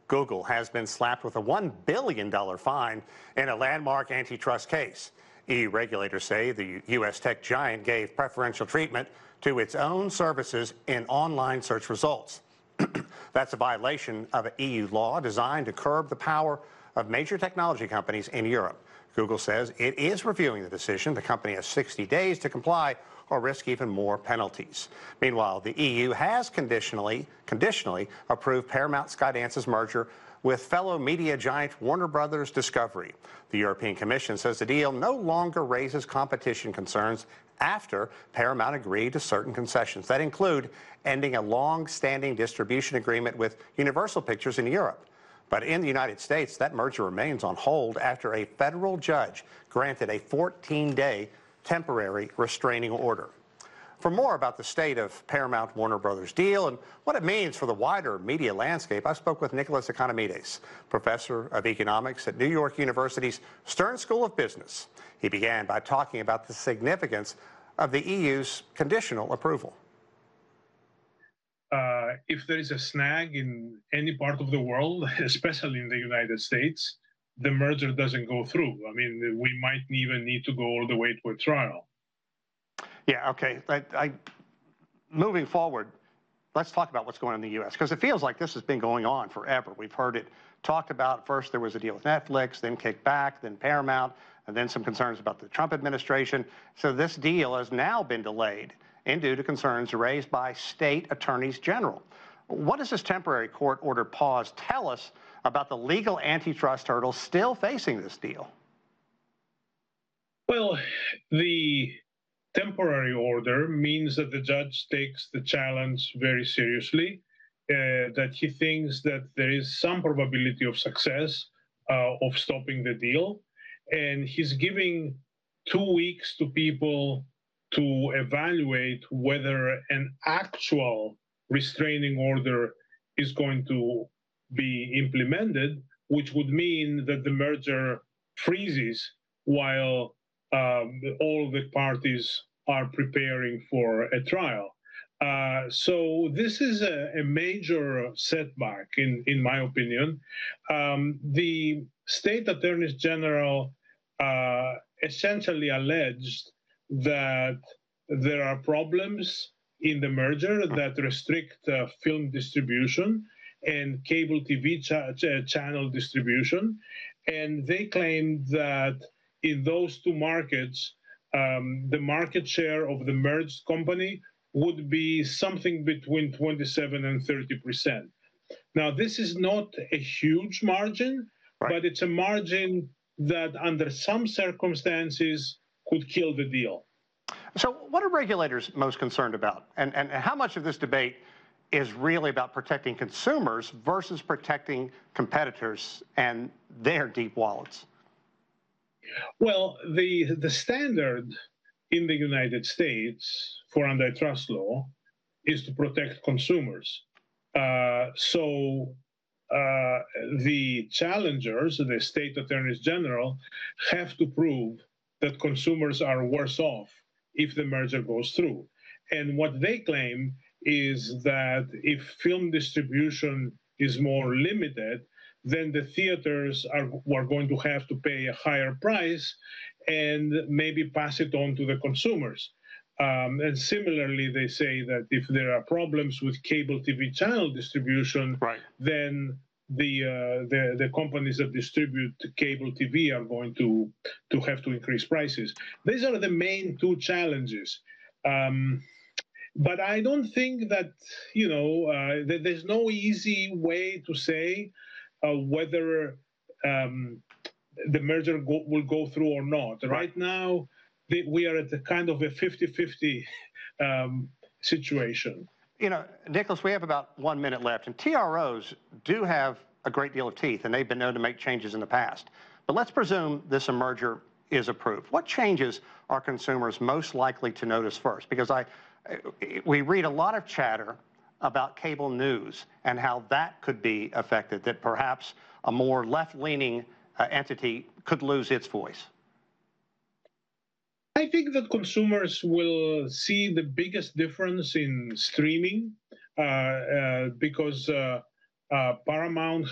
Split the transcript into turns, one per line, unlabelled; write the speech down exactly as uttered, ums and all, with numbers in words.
Google has been slapped with a one billion dollars fine in a landmark antitrust case. E U regulators say the U S tech giant gave preferential treatment to its own services in online search results. That's a violation of an E U law designed to curb the power of major technology companies in Europe. Google says it is reviewing the decision. The company has sixty days to comply or risk even more penalties. Meanwhile, the E U has conditionally, conditionally approved Paramount Skydance's merger with fellow media giant Warner Brothers Discovery. The European Commission says the deal no longer raises competition concerns after Paramount agreed to certain concessions that include ending a long-standing distribution agreement with Universal Pictures in Europe. But in the United States, that merger remains on hold after a federal judge granted a fourteen-day temporary restraining order. For more about the state of Paramount-Warner Brothers deal and what it means for the wider media landscape, I spoke with Nicholas Economides, professor of economics at New York University's Stern School of Business. He began by talking about the significance of the E U's conditional approval.
Uh, if there is a snag in any part of the world, especially in the United States, the merger doesn't go through. I mean, we might even need to go all the way to a trial.
Yeah, okay. I, I, moving forward, let's talk about what's going on in the U S, because it feels like this has been going on forever. We've heard it talked about. First, there was a deal with Netflix, then kicked back, then Paramount, and then some concerns about the Trump administration. So this deal has now been delayed and due to concerns raised by state attorneys general. What does this temporary court order pause tell us about the legal antitrust hurdles still facing this deal?
Well, the temporary order means that the judge takes the challenge very seriously, uh, that he thinks that there is some probability of success uh, of stopping the deal, and he's giving two weeks to people to evaluate whether an actual restraining order is going to be implemented, which would mean that the merger freezes while um, all the parties are preparing for a trial. Uh, so this is a, a major setback, in, in my opinion. Um, the state attorneys general uh, essentially alleged that there are problems in the merger that restrict uh, film distribution and cable T V cha ch channel distribution. And they claimed that in those two markets, um, the market share of the merged company would be something between twenty-seven and thirty percent. Now, this is not a huge margin, right, but it's a margin that under some circumstances could kill the deal.
So what are regulators most concerned about? And, and how much of this debate is really about protecting consumers versus protecting competitors and their deep wallets?
Well, the, the standard in the United States for antitrust law is to protect consumers. Uh, so uh, the challengers, the state attorneys general, have to prove that consumers are worse off if the merger goes through. And what they claim is that if film distribution is more limited, then the theaters are, are going to have to pay a higher price and maybe pass it on to the consumers. Um, and similarly, they say that if there are problems with cable T V channel distribution, right, then the, uh, the the companies that distribute cable T V are going to to have to increase prices. These are the main two challenges. Um, but I don't think that, you know, uh, that there's no easy way to say uh, whether um, the merger go, will go through or not. Right, right now, the, we are at a kind of a fifty fifty um, situation.
You know, Nicholas, we have about one minute left, and T R Os do have a great deal of teeth, and they've been known to make changes in the past. But let's presume this merger is approved. What changes are consumers most likely to notice first? Because I, we read a lot of chatter about cable news and how that could be affected, that perhaps a more left-leaning uh, entity could lose its voice.
I think that consumers will see the biggest difference in streaming uh, uh, because uh, uh, Paramount